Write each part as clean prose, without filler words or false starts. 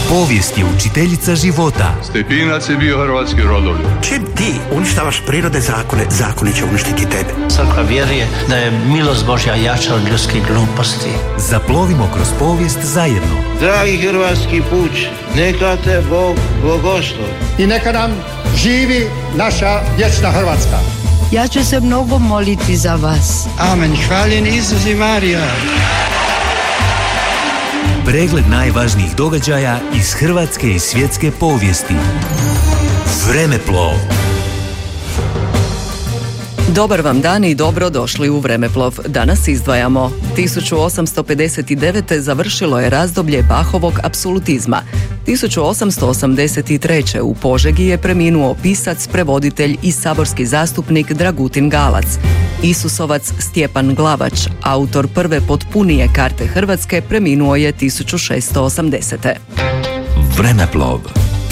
Povijest je učiteljica života. Stepinac je bio hrvatski rodoljub. Čim ti uništavaš prirode zakone, zakoni će uništiti tebe. Crkva vjeruje da je milost Božja jača od ljudskih gluposti. Zaplovimo kroz povijest zajedno. Dragi hrvatski puč, neka te Bog blagoslovi. I neka nam živi naša vječna Hrvatska. Ja ću se mnogo moliti za vas. Amen. Hvaljen Isus i Marija. Pregled najvažnijih događaja iz hrvatske i svjetske povijesti. Vremeplov. Dobar vam dan i dobro došli u Vremeplov. Danas izdvajamo. 1859. završilo je razdoblje Bachovog apsolutizma. 1883. u Požegi je preminuo pisac, prevoditelj i saborski zastupnik Dragutin Galac. Isusovac Stjepan Glavač, autor prve potpunije karte Hrvatske, preminuo je 1680. Vremeplov.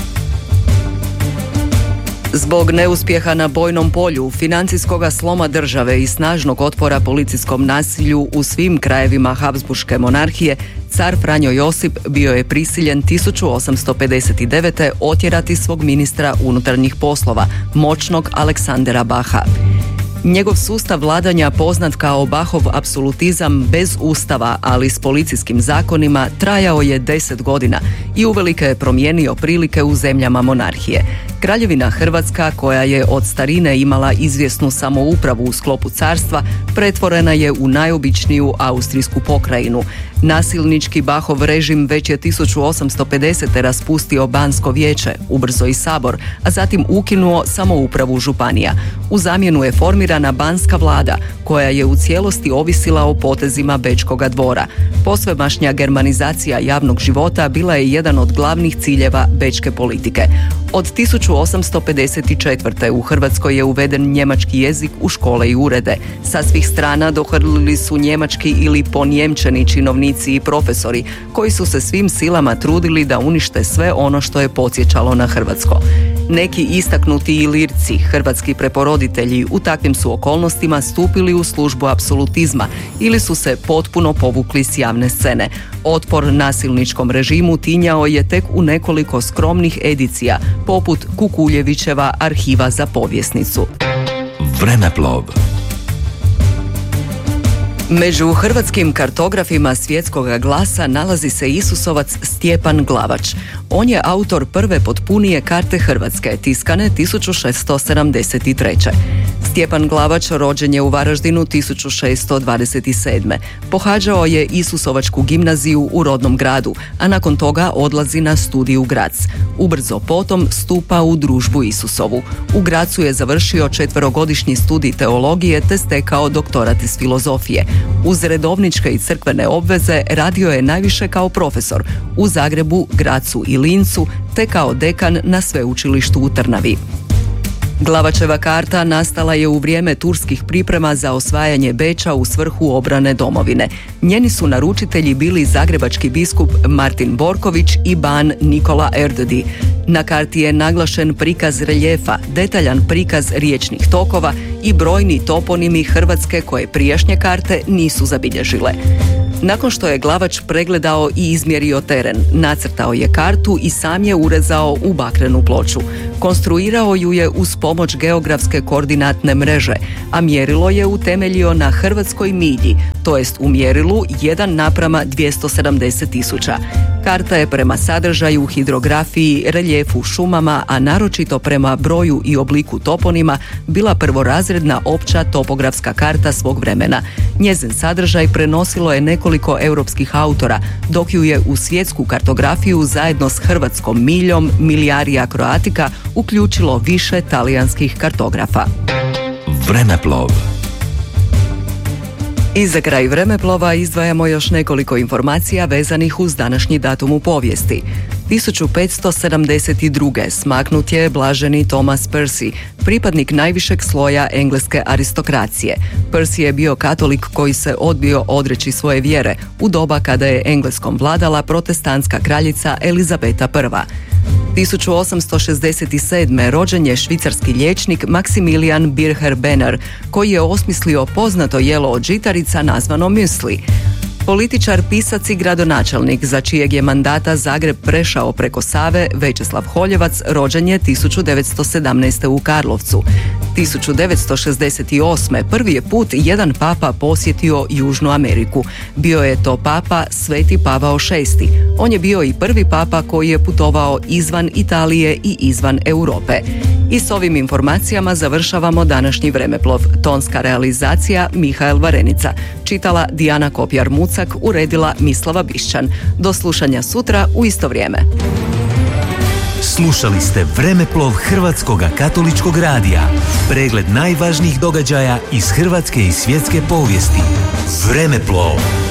Zbog neuspjeha na bojnom polju, financijskog sloma države i snažnog otpora policijskom nasilju u svim krajevima Habsburške monarhije, car Franjo Josip bio je prisiljen 1859. otjerati svog ministra unutarnjih poslova, moćnog Aleksandera Bacha. Njegov sustav vladanja, poznat kao Bachov apsolutizam bez ustava, ali s policijskim zakonima, trajao je 10 godina i uvelike je promijenio prilike u zemljama monarhije. Kraljevina Hrvatska, koja je od starine imala izvjesnu samoupravu u sklopu carstva, pretvorena je u najobičniju austrijsku pokrajinu. Nasilnički Bachov režim već je 1850. raspustio Bansko vijeće, ubrzo i sabor, a zatim ukinuo samoupravu županija. U zamjenu je formirana Banska vlada, koja je u cijelosti ovisila o potezima Bečkoga dvora. Posvemašnja germanizacija javnog života bila je jedan od glavnih ciljeva bečke politike. Od 1854. u Hrvatskoj je uveden njemački jezik u škole i urede. Sa svih strana dohrlili su njemački ili ponjemčeni činovnici i profesori, koji su se svim silama trudili da unište sve ono što je podsjećalo na hrvatsko. Neki istaknuti ilirci, hrvatski preporoditelji, u takvim su okolnostima stupili u službu apsolutizma ili su se potpuno povukli s javne scene. Otpor nasilničkom režimu tinjao je tek u nekoliko skromnih edicija, poput Kukuljevićeva Arhiva za povjesnicu. Vremeplov. Među hrvatskim kartografima svjetskog glasa nalazi se Isusovac Stjepan Glavač. On je autor prve potpunije karte Hrvatske, tiskane 1673. Stjepan Glavač rođen je u Varaždinu 1627. Pohađao je Isusovačku gimnaziju u rodnom gradu, a nakon toga odlazi na studij u Grac. Ubrzo potom stupa u družbu Isusovu. U Gracu je završio 4-godišnji studij teologije te stekao doktorat iz filozofije. Uz redovničke i crkvene obveze radio je najviše kao profesor u Zagrebu, Gracu i Lincu, te kao dekan na sveučilištu u Trnavi. Glavačeva karta nastala je u vrijeme turskih priprema za osvajanje Beča u svrhu obrane domovine. Njeni su naručitelji bili zagrebački biskup Martin Borković i ban Nikola Erdödy. Na karti je naglašen prikaz reljefa, detaljan prikaz riječnih tokova i brojni toponimi Hrvatske koje prijašnje karte nisu zabilježile. Nakon što je Glavač pregledao i izmjerio teren, nacrtao je kartu i sam je urezao u bakrenu ploču. Konstruirao ju je uz pomoć geografske koordinatne mreže, a mjerilo je utemeljio na hrvatskoj milji, to jest u mjerilu 1:270.000. Karta je prema sadržaju, hidrografiji, reljefu, šumama, a naročito prema broju i obliku toponima, bila prvorazredna opća topografska karta svog vremena. Njezin sadržaj prenosilo je nekoliko europskih autora, dok ju je u svjetsku kartografiju zajedno s hrvatskom miljom Miliaria Croatica uključilo više talijanskih kartografa. Vremeplov. I za kraj Vremeplova izdvajamo još nekoliko informacija vezanih uz današnji datum u povijesti. 1572. smaknut je blaženi Thomas Percy, pripadnik najvišeg sloja engleske aristokracije. Percy je bio katolik koji se odbio odreći svoje vjere u doba kada je Engleskom vladala protestantska kraljica Elizabeta I. 1867. rođen je švicarski liječnik Maximilian Bircher Benner, koji je osmislio poznato jelo od žitarica nazvano müsli. Političar, pisac i gradonačelnik za čijeg je mandata Zagreb prešao preko Save, Večeslav Holjevac, rođen je 1917. u Karlovcu. 1968. prvi je put jedan papa posjetio Južnu Ameriku. Bio je to papa Sveti Pavao VI. On je bio i prvi papa koji je putovao izvan Italije i izvan Europe. I s ovim informacijama završavamo današnji Vremeplov. Tonska realizacija Mihael Varenica. Čitala Dijana Kopjar-Mucak, uredila Mislava Bišćan. Do slušanja sutra u isto vrijeme. Slušali ste Vremeplov Hrvatskog katoličkog radija. Pregled najvažnijih događaja iz hrvatske i svjetske povijesti. Vremeplov.